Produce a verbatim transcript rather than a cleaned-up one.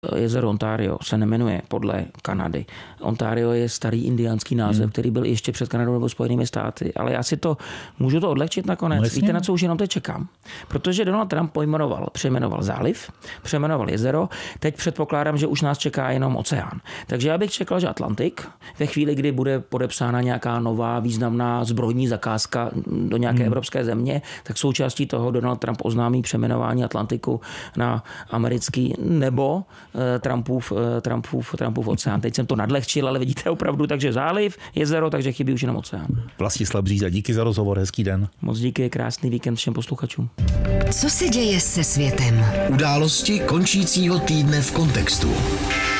Jezero Ontario se nemenuje podle Kanady. Ontario je starý indiánský název, hmm. který byl ještě před Kanadou nebo Spojenými státy, ale já si to můžu to odlehčit nakonec. No, víte, na co už jenom teď čekám? Protože Donald Trump pojmenoval, přejmenoval záliv, přejmenoval jezero, teď předpokládám, že už nás čeká jenom oceán. Takže já bych čekal, že Atlantik, ve chvíli, kdy bude podepsána nějaká nová významná zbrojní zakázka do nějaké hmm. evropské země, tak součástí toho Donald Trump oznámí přejmenování Atlantiku na americký nebo Trumpův, Trumpův, Trumpův oceán. Teď jsem to nadlehčil, ale vidíte opravdu, takže záliv, jezero, takže chybí už jenom oceán. Vlastislav Bříza, díky za rozhovor, hezký den. Moc díky, krásný víkend všem posluchačům. Co se děje se světem? Události končícího týdne v kontextu.